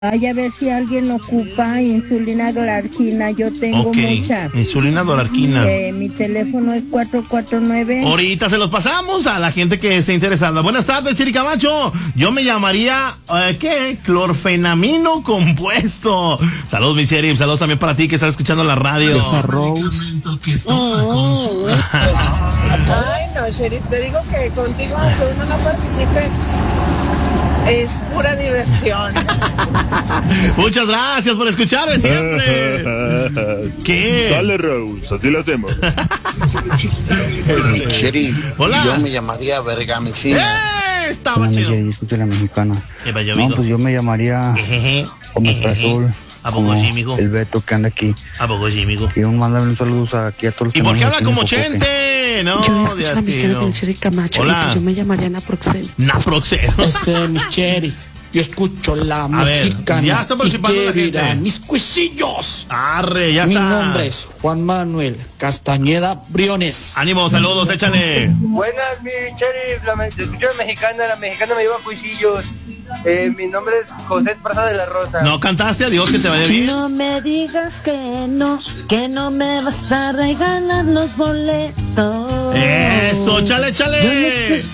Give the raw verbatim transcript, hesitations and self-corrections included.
Ay, a ver si alguien ocupa insulina dolarquina. Yo tengo Ok, mucha. insulina dolarquina. Eh, mi teléfono es cuatro cuatro nueve. Ahorita se los pasamos a la gente que esté interesada. Buenas tardes, Chiri Camacho. Yo me llamaría, eh, ¿qué? Clorfenamino compuesto. Saludos, mi Chiri. Saludos también para ti que estás escuchando la radio. Esa Rose. Mm. Ay, no, Sheriff, te digo que contigo, aunque uno no participe, es pura diversión. Muchas gracias por escucharme siempre. ¿Qué? Sale, Rose, así lo hacemos. Sheriff, Hola. yo me llamaría Vergamicina. ¡Eh! Estaba Buenas chido. noches, discute la mexicana. ¿Qué vaya, No, amigo? pues yo me llamaría Ejeje, Omeprazol. ejeje. ¿A poco como sí, mijo? el Beto que anda aquí. ¿A poco sí, amigo? Y un mandarle un saludo aquí a todos los ¿Y por qué hermanos habla como aquí en Popote. Chente? No, Yo escucho ya, la mexicana tío. con Cheri Camacho. Hola. Y pues yo me llamaría Naproxen. Naproxeno. Ese es mi sheriff. Yo escucho la A ver, mexicana. ya está participando y la que gente. dirán mis cuisillos. Arre, ya Mi está. nombre es Juan Manuel Castañeda Briones. Ánimo, saludos, échale. Buenas, mi sheriff, la, me- escucho la mexicana, la mexicana me lleva cuisillos. Eh, mi nombre es José Praza de la Rosa. No cantaste, adiós, que te vaya bien. No me digas que no, que no me vas a regalar los boletos. Eso, chale, chale. Yo necesito